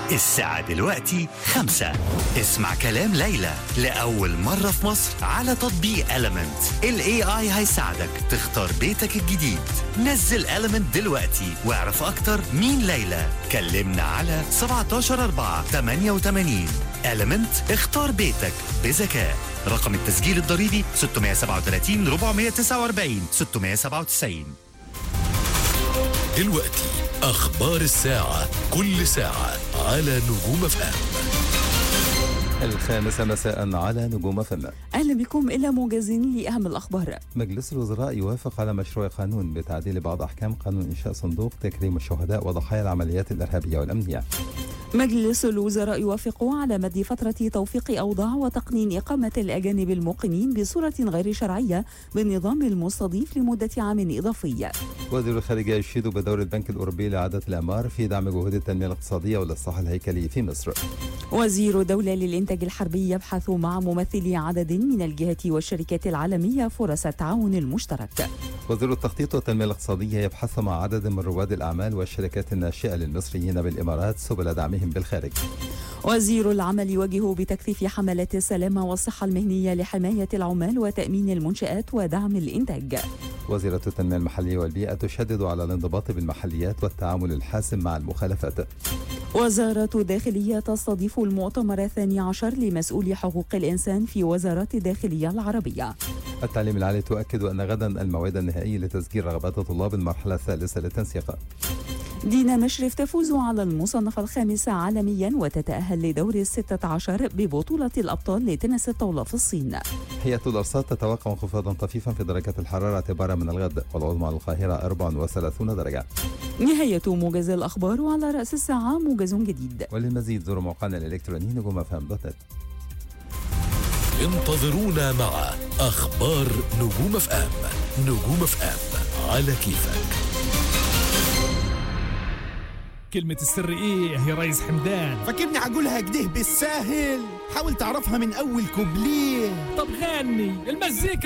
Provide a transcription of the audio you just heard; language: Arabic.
الساعة دلوقتي 5. اسمع كلام ليلى لأول مرة في مصر على تطبيق Element. ال AI هيساعدك تختار بيتك الجديد. نزل Element دلوقتي واعرف أكتر مين ليلى. كلمنا على 17 4 88. Element، اختار بيتك بذكاء. رقم التسجيل الضريبي 637 449 697. دلوقتي أخبار الساعة، كل ساعة على نجوم FM. 5 مساء على نجوم FM. أهلا بكم إلى موجز لأهم الأخبار. مجلس الوزراء يوافق على مشروع قانون بتعديل بعض أحكام قانون إنشاء صندوق تكريم الشهداء وضحايا العمليات الإرهابية والأمنية. مجلس الوزراء يوافق على مد فترة توثيق أوضاع وتقنين إقامة الأجانب المقيمين بصورة غير شرعية بالنظام المستضيف لمدة عام إضافي. وزير الخارجية يشيد بدور البنك الأوروبي لإعادة الأعمار في دعم جهود التنمية الاقتصادية والإصلاح الهيكلي في مصر. وزير الدولة للإنتاج الحربي يبحث مع ممثلي عدد من الجهات والشركات العالمية فرص التعاون المشترك. وزير التخطيط والتنمية الاقتصادية يبحث مع عدد من رواد الأعمال والشركات الناشئة للمصريين بالإمارات سبل دعمهم بالخارج. وزير العمل يوجه بتكثيف حملات السلامة والصحة المهنية لحماية العمال وتأمين المنشآت ودعم الإنتاج. وزيرة التنمية المحلية والبيئة تشدد على الانضباط بالمحليات والتعامل الحاسم مع المخالفات. وزارة الداخلية تستضيف المؤتمر 12 لمسؤولي حقوق الإنسان في وزارة الداخلية العربية. التعليم العالي تؤكد أن غدا الموعد النهائي لتسجيل رغبات طلاب المرحلة الثالثة للتنسيق. دينا مشرف تفوز على المصنف الخامس عالميا وتتأهل لدور 16 ببطولة الأبطال لتنس الطاولة في الصين. هيئة الأرصاد تتوقع انخفاضا طفيفا في درجات الحرارة اعتبارا من الغد، والعظمى على القاهرة 34 درجة. نهاية موجز الأخبار، وعلى رأس الساعة موجز جديد. وللمزيد زوروا موقعنا الإلكتروني نجومفم.net. انتظرونا مع أخبار نجوم FM. نجوم FM على كيفك. كلمة السر ايه يا ريس حمدان؟ فاكرني هقولها كده بالساهل؟ حاول تعرفها من اول كوبليه. طب غني المزيكا.